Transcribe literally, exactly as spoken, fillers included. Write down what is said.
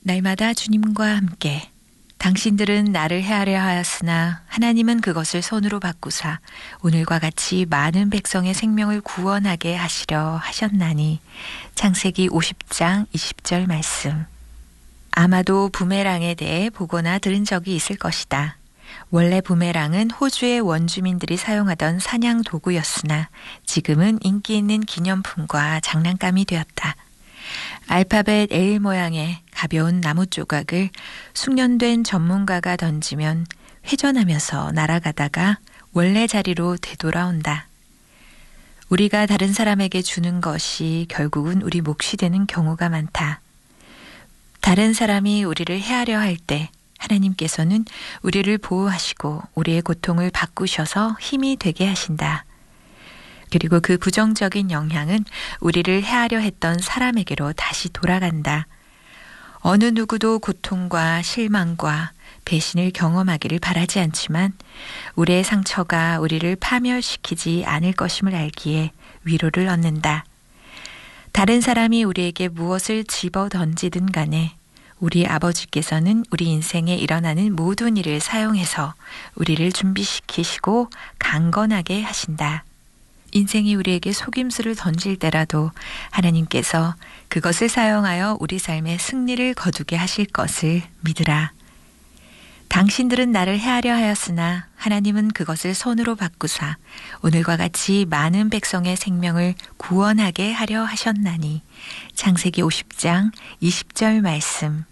날마다 주님과 함께 당신들은 나를 해하려 하였으나 하나님은 그것을 손으로 바꾸사 오늘과 같이 많은 백성의 생명을 구원하게 하시려 하셨나니. 창세기 오십 장 이십 절 말씀. 아마도 부메랑에 대해 보거나 들은 적이 있을 것이다. 원래 부메랑은 호주의 원주민들이 사용하던 사냥 도구였으나 지금은 인기 있는 기념품과 장난감이 되었다. 알파벳 L 모양의 가벼운 나무 조각을 숙련된 전문가가 던지면 회전하면서 날아가다가 원래 자리로 되돌아온다. 우리가 다른 사람에게 주는 것이 결국은 우리 몫이 되는 경우가 많다. 다른 사람이 우리를 해하려 할 때 하나님께서는 우리를 보호하시고 우리의 고통을 바꾸셔서 힘이 되게 하신다. 그리고 그 부정적인 영향은 우리를 해하려 했던 사람에게로 다시 돌아간다. 어느 누구도 고통과 실망과 배신을 경험하기를 바라지 않지만 우리의 상처가 우리를 파멸시키지 않을 것임을 알기에 위로를 얻는다. 다른 사람이 우리에게 무엇을 집어 던지든 간에 우리 아버지께서는 우리 인생에 일어나는 모든 일을 사용해서 우리를 준비시키시고 강건하게 하신다. 인생이 우리에게 속임수를 던질 때라도 하나님께서 그것을 사용하여 우리 삶의 승리를 거두게 하실 것을 믿으라. 당신들은 나를 해하려 하였으나 하나님은 그것을 손으로 바꾸사 오늘과 같이 많은 백성의 생명을 구원하게 하려 하셨나니. 창세기 오십 장 이십 절 말씀.